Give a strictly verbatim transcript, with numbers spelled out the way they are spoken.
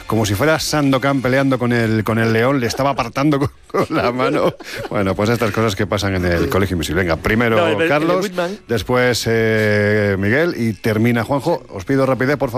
como si fuera Sandokan peleando con el, con el león, le estaba apartando con, con la mano. Bueno, pues estas cosas que pasan en el Colegio Invisible. Venga, primero No, el- el Carlos, Whitman. después eh, Miguel y termina Juanjo. Os pido rapidez, por favor.